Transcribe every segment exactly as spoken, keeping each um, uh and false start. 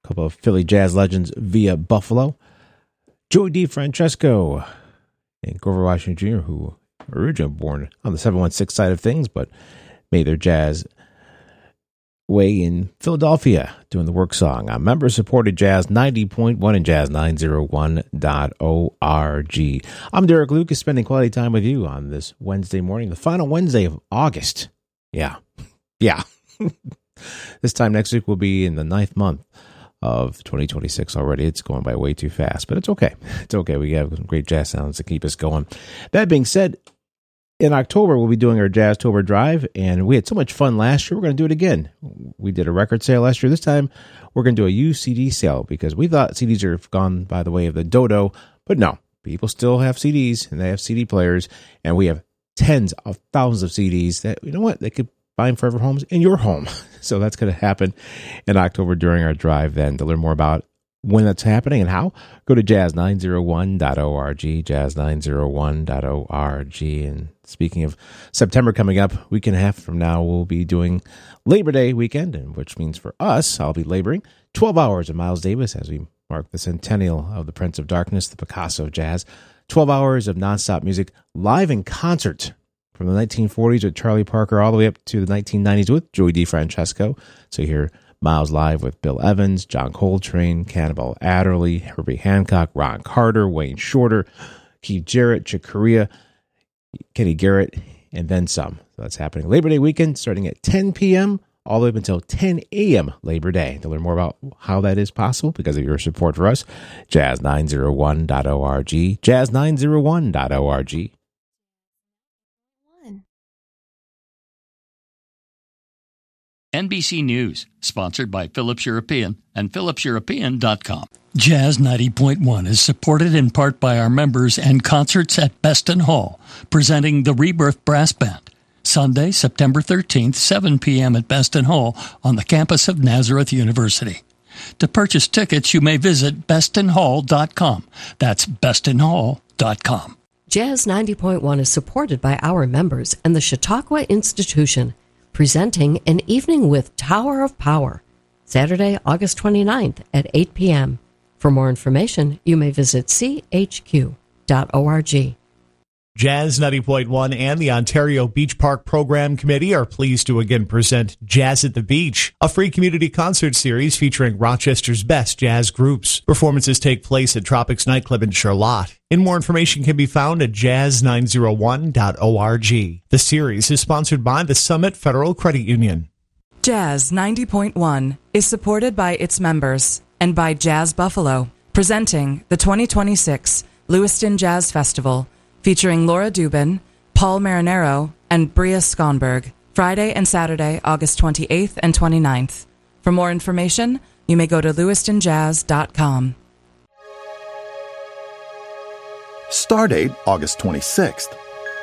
couple of Philly jazz legends via Buffalo. Joey DeFrancesco and Grover Washington Junior, who were originally born on the seven one six side of things, but made their jazz way in Philadelphia doing the work song on member-supported Jazz ninety point one and Jazz nine oh one dot org. I'm Derek Lucas, spending quality time with you on this Wednesday morning, the final Wednesday of August. Yeah. Yeah. This time next week will be in the ninth month of twenty twenty-six already. It's going by way too fast, but it's okay. It's okay. We have some great jazz sounds to keep us going. That being said, in October, we'll be doing our Jazztober Drive, and we had so much fun last year. We're going to do it again. We did a record sale last year. This time, we're going to do a used C D sale because we thought C Ds are gone by the way of the dodo, but no. People still have C Ds, and they have C D players, and we have tens of thousands of C Ds that, you know what, they could buy in Forever Homes in your home. So that's going to happen in October during our drive then. To learn more about when that's happening and how, go to jazz nine oh one dot org, jazz nine oh one dot org. And speaking of September coming up, a week and a half from now, we'll be doing Labor Day weekend, and which means for us, I'll be laboring twelve hours of Miles Davis as we mark the centennial of the Prince of Darkness, the Picasso of jazz. twelve hours of nonstop music, live in concert from the nineteen forties with Charlie Parker all the way up to the nineteen nineties with Joey DeFrancesco. So here, Miles live with Bill Evans, John Coltrane, Cannonball Adderley, Herbie Hancock, Ron Carter, Wayne Shorter, Keith Jarrett, Chick Corea, Kenny Garrett, and then some. So that's happening Labor Day weekend starting at ten p.m. all the way up until ten a.m. Labor Day. To learn more about how that is possible because of your support for us, jazz nine oh one dot org, jazz nine oh one dot org. N B C News, sponsored by Philips European and philips european dot com. Jazz ninety point one is supported in part by our members and concerts at Beston Hall, presenting the Rebirth Brass Band. Sunday, September thirteenth, seven p.m. at Beston Hall on the campus of Nazareth University. To purchase tickets, you may visit beston hall dot com. That's beston hall dot com. Jazz ninety point one is supported by our members and the Chautauqua Institution, presenting An Evening with Tower of Power, Saturday, August twenty-ninth at eight p.m. For more information, you may visit c h q dot org. Jazz ninety point one and the Ontario Beach Park Program Committee are pleased to again present Jazz at the Beach, a free community concert series featuring Rochester's best jazz groups. Performances take place at Tropics Nightclub in Charlotte. And more information can be found at jazz nine oh one dot org. The series is sponsored by the Summit Federal Credit Union. Jazz ninety point one is supported by its members and by Jazz Buffalo, presenting the twenty twenty-six Lewiston Jazz Festival, featuring Laura Dubin, Paul Marinero, and Bria Skonberg, Friday and Saturday, August twenty-eighth and twenty-ninth. For more information, you may go to lewiston jazz dot com. Stardate, August twenty-sixth.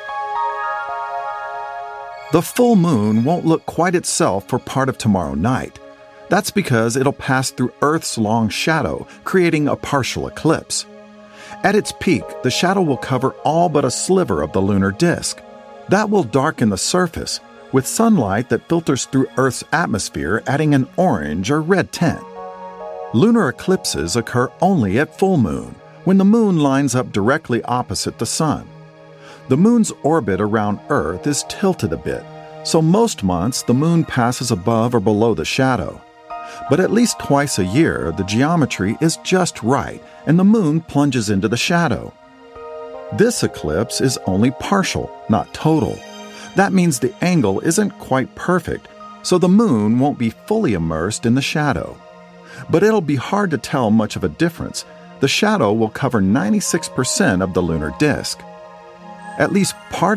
The full moon won't look quite itself for part of tomorrow night. That's because it'll pass through Earth's long shadow, creating a partial eclipse. At its peak, the shadow will cover all but a sliver of the lunar disk. That will darken the surface, with sunlight that filters through Earth's atmosphere adding an orange or red tint. Lunar eclipses occur only at full moon, when the moon lines up directly opposite the sun. The moon's orbit around Earth is tilted a bit, so most months the moon passes above or below the shadow. But at least twice a year, the geometry is just right, and the moon plunges into the shadow. This eclipse is only partial, not total. That means the angle isn't quite perfect, so the moon won't be fully immersed in the shadow. But it'll be hard to tell much of a difference. The shadow will cover ninety-six percent of the lunar disk. At least part